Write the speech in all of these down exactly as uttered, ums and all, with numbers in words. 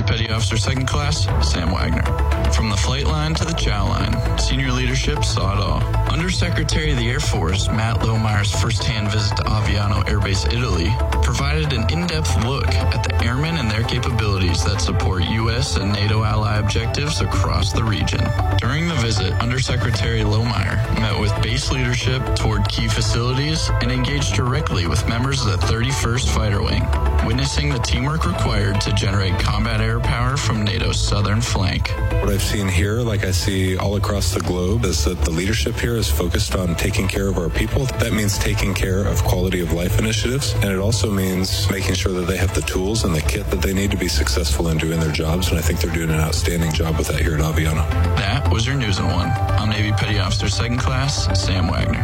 Petty Officer Second Class, Sam Wagner. From the flight line to the chow line, senior leadership saw it all. Undersecretary of the Air Force, Matt Lohmeyer's first-hand visit to Aviano Air Base, Italy, provided an in-depth look at the airmen and their capabilities that support U S and NATO ally objectives across the region. During the visit, Undersecretary Lohmeyer met with base leadership toward key facilities and engaged directly with members of the thirty-first Fighter Wing, witnessing the teamwork required to generate combat air power from NATO's southern flank. What I've seen here, like I see all across the globe, is that the leadership here is focused on taking care of our people. That means taking care of quality of life initiatives, and it also means making sure that they have the tools and the kit that they need to be successful in doing their jobs, and I think they're doing an outstanding job with that here at Aviano. That was your News in One. I'm Navy Petty Officer Second Class, Sam Wagner.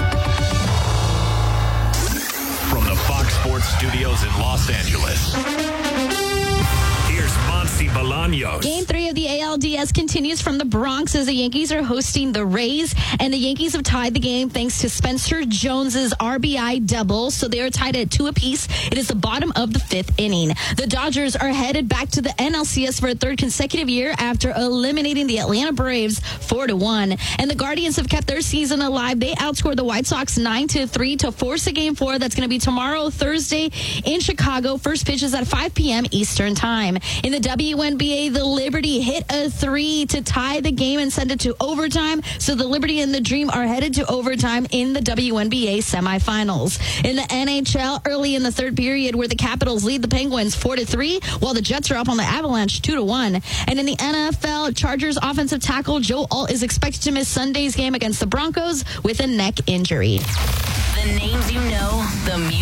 From the Fox Sports Studios in Los Angeles, here's Monty Bolaños. Game three of the A L D S continues from the Bronx as the Yankees are hosting the Rays, and the Yankees have tied the game thanks to Spencer Jones's R B I double, so they are tied at two apiece. It is the bottom of the fifth inning. The Dodgers are headed back to the N L C S for a third consecutive year after eliminating the Atlanta Braves four to one, and the Guardians have kept their season alive. They outscored the White Sox nine to three to force a game four that's going to be tomorrow, Thursday, in Chicago. First pitch is at five p.m. Eastern Time. In the W N B A, the Liberty hit a three to tie the game and send it to overtime. So the Liberty and the Dream are headed to overtime in the W N B A semifinals. In the N H L, early in the third period, where the Capitals lead the Penguins four to three, while the Jets are up on the Avalanche two to one. And in the N F L, Chargers offensive tackle Joe Alt is expected to miss Sunday's game against the Broncos with a neck injury. The names you know, the music.